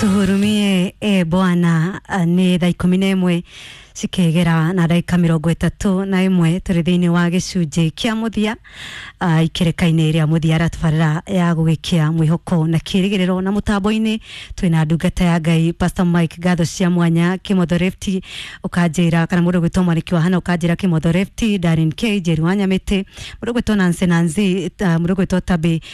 Tuhurumie Bwana ni thaa 11 cikegera na ndagika 31 turi thiini wa gicunji kia muthia ikerekaine iria muthia aratubarira ya gugikia mwihoko na kirigiriro na mutambo-ini twina ndungata ya Ngai Pastor Mike Gatho cia mwanya Kimotho Lefty ukanjira kana mundu gwitwo mwaniki wa hana ukanjira Kimotho Lefty Darren K Jerry Wanyamete mundu gwitwo Nancy Nanzi mundu gwitwo Tabi